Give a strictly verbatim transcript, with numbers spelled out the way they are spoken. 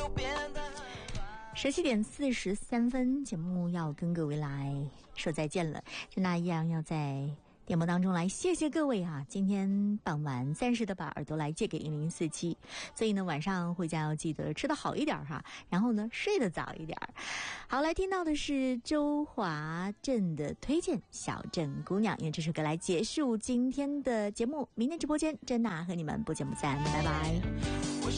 十七点四十三分，节目要跟各位来说再见了。郑大一样要在节目当中来谢谢各位啊！今天傍晚暂时的把耳朵来借给一零四七，所以呢晚上回家要记得吃得好一点哈，然后呢睡得早一点。好，来听到的是周华镇的推荐《小镇姑娘》，用这首歌来结束今天的节目。明天直播间，珍娜和你们不见不散，拜拜。